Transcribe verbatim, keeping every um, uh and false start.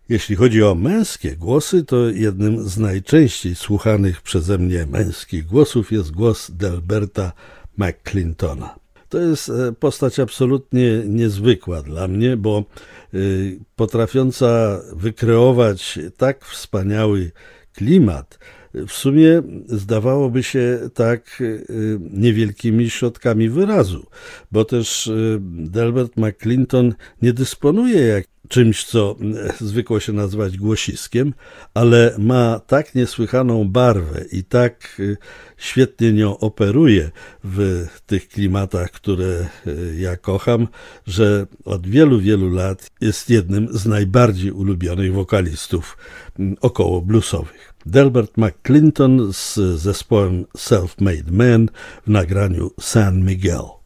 Jeśli chodzi o męskie głosy, to jednym z najczęściej słuchanych przeze mnie męskich głosów jest głos Delberta McClintona. To jest postać absolutnie niezwykła dla mnie, bo potrafiąca wykreować tak wspaniały klimat, w sumie zdawałoby się tak niewielkimi środkami wyrazu, bo też Delbert McClinton nie dysponuje jak czymś, co zwykło się nazywać głosiskiem, ale ma tak niesłychaną barwę i tak świetnie nią operuje w tych klimatach, które ja kocham, że od wielu, wielu lat jest jednym z najbardziej ulubionych wokalistów około bluesowych. Delbert McClinton z zespołem Self-Made Man w nagraniu San Miguel.